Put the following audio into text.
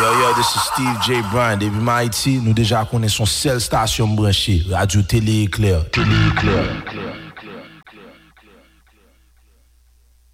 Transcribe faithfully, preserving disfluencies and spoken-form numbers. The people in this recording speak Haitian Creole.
Yo, yo, this is Steve J. Bryan. Depuis Haïti, nous déjà connaissons seule station branchée, Radio Télé Éclair. Télé Éclair.